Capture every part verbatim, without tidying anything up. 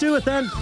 do it then.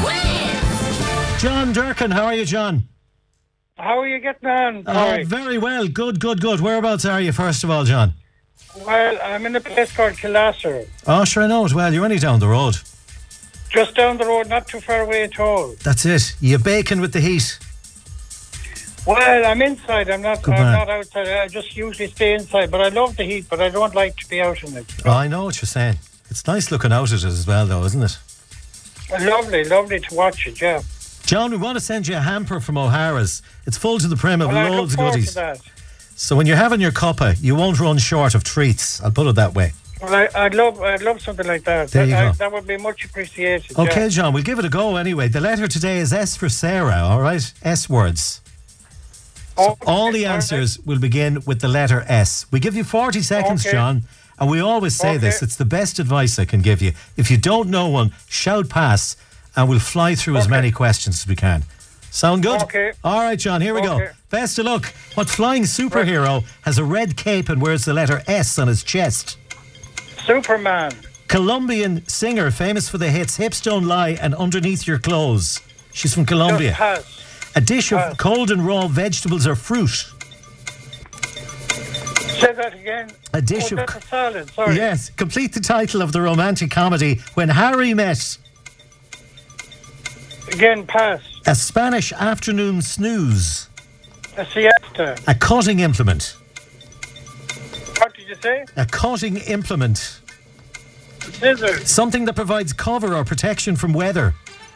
John Durkin, how are you, John? How are you getting on? Uh, very well. Good, good, good. Whereabouts are you, first of all, John? Well, I'm in a place called Killasser. Oh, sure, I know it well. You're only down the road. Just down the road, not too far away at all. That's it. You baking with the heat? Well, I'm inside. I'm not. Good I'm man. not outside. I just usually stay inside. But I love the heat. But I don't like to be out in it. Oh, I know what you're saying. It's nice looking out at it as well, though, isn't it? Lovely, lovely to watch it. Yeah. John, we want to send you a hamper from O'Hara's. It's full to the brim of Well, I look loads of forward goodies. to that. So when you're having your cuppa, you won't run short of treats. I'll put it that way. Well, I, I'd love. I'd love something like that. There you that, I, go. that would be much appreciated. Okay, yeah. John, we'll give it a go anyway. The letter today is S for Sarah, all right? S words. So Okay, all the all right. answers will begin with the letter S. We give you forty seconds, Okay. John, and we always say Okay. this. It's the best advice I can give you. If you don't know one, shout pass, and we'll fly through as Okay. many questions as we can. Sound good? Okay. All right, John, here we go. Okay. Best of luck. What flying superhero has a red cape and wears the letter S on his chest? Superman. Colombian singer famous for the hits Hips Don't Lie and Underneath Your Clothes. She's from Colombia. Just pass. A dish of Pass. cold and raw vegetables or fruit. Say that again. A dish oh, of that's a salad. Sorry. Yes, complete the title of the romantic comedy When Harry Met. Again, pass. A Spanish afternoon snooze. A siesta. A cutting implement. What did you say? A cutting implement. Scissors. Something that provides cover or protection from weather.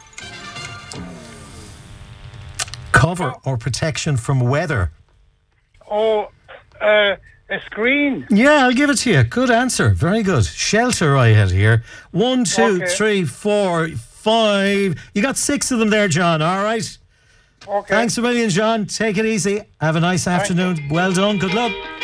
Cover or protection from weather. Oh, uh, a screen. Yeah, I'll give it to you. Good answer. Very good. Shelter I had here. One, two, Okay. three, four, five. You got six of them there, John. All right. Okay. Thanks a million, John. Take it easy. Have a nice afternoon. Well done. Good luck.